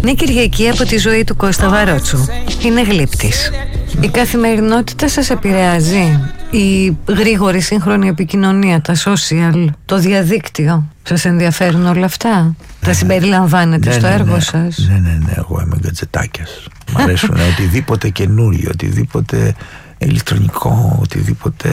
Μια Κυριακή από τη ζωή του Κώστα Βαρότσου. Είναι γλύπτης. Η καθημερινότητα σας επηρεάζει? Η γρήγορη σύγχρονη επικοινωνία, τα social, το διαδίκτυο, σας ενδιαφέρουν όλα αυτά? Τα συμπεριλαμβάνετε στο έργο σας? Ναι, εγώ είμαι γκατζετάκιας. Μ' αρέσουν οτιδήποτε καινούριο, οτιδήποτε ηλεκτρονικό, οτιδήποτε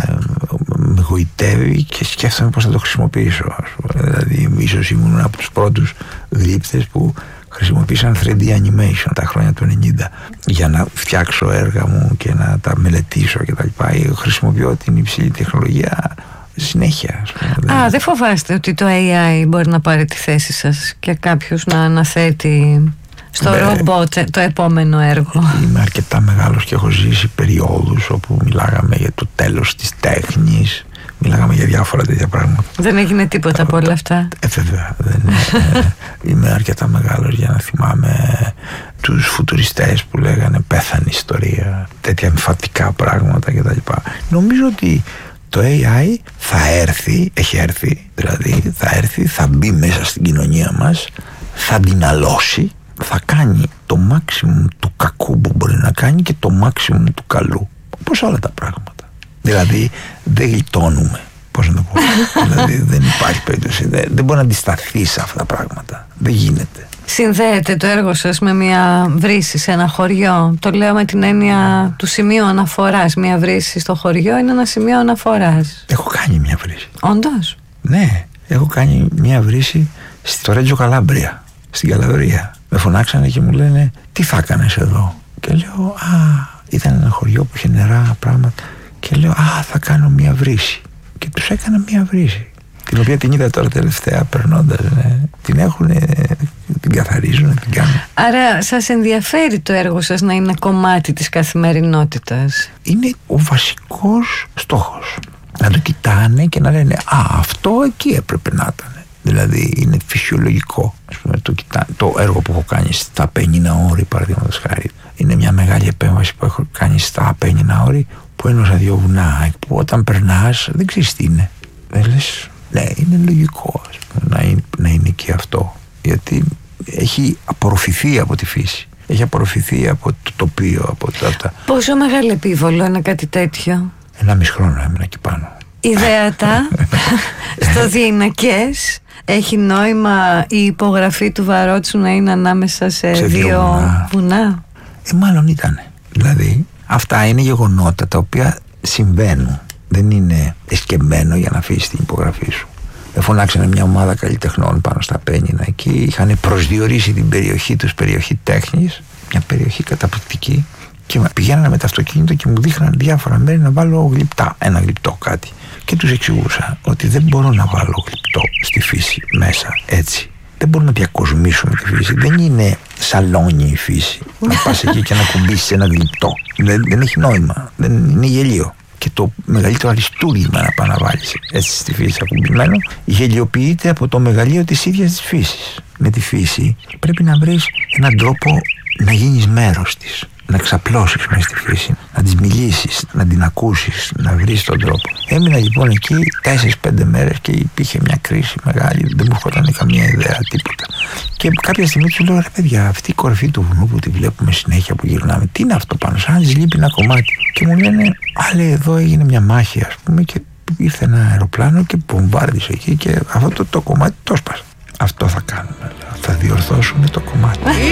με γοητεύει και σκέφτομαι πώς θα το χρησιμοποιήσω. Δηλαδή ίσως ήμουν από τους πρώτους γλύπτες που χρησιμοποίησαν 3D animation τα χρόνια του 90 για να φτιάξω έργα μου και να τα μελετήσω και τα λοιπά. Χρησιμοποιώ την υψηλή τεχνολογία συνέχεια. Δεν φοβάστε ότι το AI μπορεί να πάρει τη θέση σας και κάποιος να αναθέτει στο ρομπότ το επόμενο έργο? Είμαι αρκετά μεγάλος και έχω ζήσει περιόδους όπου μιλάγαμε για το τέλος της τέχνης, μιλάγαμε για διάφορα τέτοια πράγματα. Δεν έγινε τίποτα από όλα αυτά? Βέβαια, είμαι αρκετά μεγάλος για να θυμάμαι τους φουτουριστές που λέγανε πέθανε ιστορία, τέτοια εμφατικά πράγματα κτλ. Νομίζω ότι το AI θα έρθει, έχει έρθει, δηλαδή θα έρθει, θα μπει μέσα στην κοινωνία μας, θα την αλώσει, θα κάνει το maximum του κακού που μπορεί να κάνει και το maximum του καλού, όπως όλα τα πράγματα. Δηλαδή δεν γλιτώνουμε, πώς να το πω. Δηλαδή δεν υπάρχει περίπτωση, δεν μπορεί να αντισταθεί σε αυτά τα πράγματα, δεν γίνεται. Συνδέεται το έργο σας με μια βρύση σε ένα χωριό? Το λέω με την έννοια του σημείου αναφοράς. Μια βρύση στο χωριό είναι ένα σημείο αναφοράς. Έχω κάνει μια βρύση. Όντως? Ναι, έχω κάνει μια βρύση στο Ρέτζο Καλάμπρια, στην Καλαβρία. Με φωνάξανε και μου λένε τι θα έκανες εδώ? Και λέω ήταν ένα χωριό που είχε νερά, πράγματα. Και λέω θα κάνω μια βρύση. Και τους έκανα μια βρύση, την οποία την είδα τώρα τελευταία περνώντας. Την έχουν, την καθαρίζουν, την κάνουν. Άρα σας ενδιαφέρει το έργο σας να είναι κομμάτι της καθημερινότητας? Είναι ο βασικός στόχος. Να το κοιτάνε και να λένε αυτό εκεί έπρεπε να ήταν. Δηλαδή είναι φυσιολογικό. Ας πούμε, το έργο που έχω κάνει στα Απένινα Όρη, παραδείγματος χάρη, είναι μια μεγάλη επέμβαση που έχω κάνει στα Απένινα Όρη, που ένωσα δύο βουνά, που όταν περνάς δεν ξέρεις τι είναι. Δεν λες, ναι, είναι λογικό να είναι και αυτό, γιατί έχει απορροφηθεί από τη φύση, έχει απορροφηθεί από το τοπίο, από αυτά. Πόσο μεγάλο επίβολο είναι κάτι τέτοιο? 1,5 χρόνο έμεινα εκεί πάνω. Ιδέατα στο διεινακές έχει νόημα η υπογραφή του Βαρότσου να είναι ανάμεσα σε δύο βουνά? Μάλλον ήτανε. Δηλαδή αυτά είναι γεγονότα τα οποία συμβαίνουν. Δεν είναι εσκεμμένο για να αφήσει την υπογραφή σου. Με φωνάξανε μια ομάδα καλλιτεχνών πάνω στα Απένινα εκεί. Είχαν προσδιορίσει την περιοχή τους, περιοχή τέχνης, μια περιοχή καταπληκτική. Και πηγαίνανε με το αυτοκίνητο και μου δείχναν διάφορα μέρη να βάλω γλυπτά, ένα γλυπτό κάτι. Και τους εξηγούσα ότι δεν μπορώ να βάλω γλυπτό στη φύση μέσα έτσι. Δεν μπορούμε να διακοσμήσουμε τη φύση. Δεν είναι σαλόνι η φύση. Να πας εκεί και να κουμπίσεις ένα γλυπτό. Δεν έχει νόημα. Δεν είναι γελίο. Και το μεγαλύτερο αριστούργημα να πάει να βάλεις έτσι στη φύση ακουμπημένο γελιοποιείται από το μεγαλείο της ίδιας της φύσης. Με τη φύση πρέπει να βρεις έναν τρόπο να γίνεις μέρος της. Να ξαπλώσεις μέσα στη φύση, να της μιλήσεις, να την ακούσεις, να βρεις τον τρόπο. Έμεινα λοιπόν εκεί 4-5 μέρες και υπήρχε μια κρίση μεγάλη, δεν μου έρχονταν καμία ιδέα, τίποτα. Και κάποια στιγμή του λέω, ρε παιδιά, αυτή η κορυφή του βουνού που τη βλέπουμε συνέχεια που γυρνάμε, τι είναι αυτό πάνω, σαν να της λείπει ένα κομμάτι. Και μου λένε, λέει, εδώ έγινε μια μάχη, ας πούμε, και ήρθε ένα αεροπλάνο και βομβάρδισε εκεί και αυτό το κομμάτι το σπάσε. Αυτό θα κάνουμε, θα διορθώσουμε το κομμάτι.